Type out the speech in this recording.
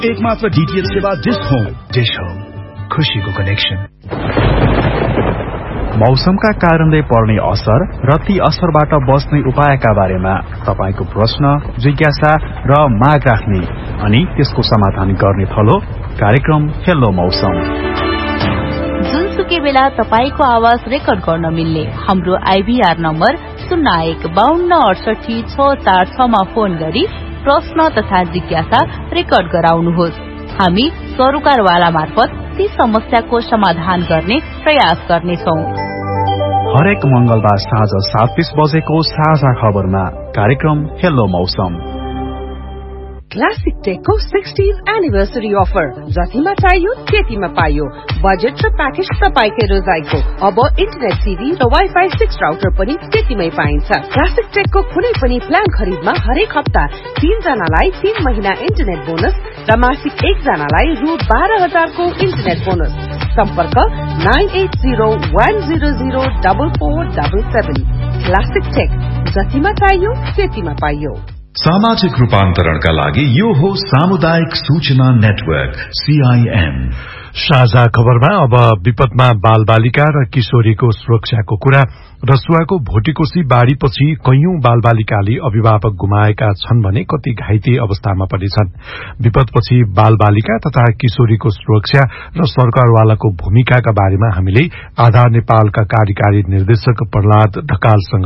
एकमात्र डीटीएच सेवा dish home खुशीको कनेक्सन। मौसमका कारणले पर्ने असर र ती असरबाट बच्ने उपायका बारेमा तपाईको प्रश्न, जिज्ञासा र माग राख्ने अनि त्यसको समाधान गर्ने थलो कार्यक्रम हेलो मौसम। जुनसुकै बेला तपाईको आवाज रेकर्ड गर्न मिल्ने हाम्रो आईभीआर नम्बर 0152686646 मा फोन गरी प्रश्न तथा जिज्ञासा रेकर्ड गराउनुहोस्। हामी सरोकारवाला मार्फत ती समस्याको समाधान गर्ने प्रयास गर्नेछौं। हरेक मंगलबार साँझ 7:30 बजेको साझा खबरमा कार्यक्रम हेलो मौसम। क्लासिक टेकको 60th एनिभर्सरी अफर जतिमा चाहियो त्यतिमा पाइयो। बजेट र प्याकेज तपाईकै रोजाइको। अब इन्टरनेट टिभी र वाइफाई 6 राउटर पनि त्यतिमै पाइन्छ। क्लासिक टेकको कुनै पनि प्लान खरिदमा हरेक हप्ता 3 जनालाई 3 महिना इन्टरनेट बोनस र मासिक 1 जनालाई रु 12,000 को इन्टरनेट बोनस। सम्पर्क 9801004477। क्लासिक टेक जतिमा चाहियो त्यतिमा पाइयो। सामाजिक रूपान्तरणका लागि यो हो सामुदायिक सूचना नेटवर्क CIN। साझा खबरमा अब विपदमा बालबालिका र किशोरीको सुरक्षाको कुरा। रसुवाको भोटिकोशी बाढ़ीपछि कैयौं बालबालिकाले अभिभावक गुमाएका छन् भने कति घाइते अवस्थामा पनि छन्। विपदपछि बालबालिका तथा किशोरीको सुरक्षा र सरकारवालाको भूमिकाका बारेमा हामीले आधार नेपालका कार्यकारी निर्देशक प्रहलाद ढकालसँग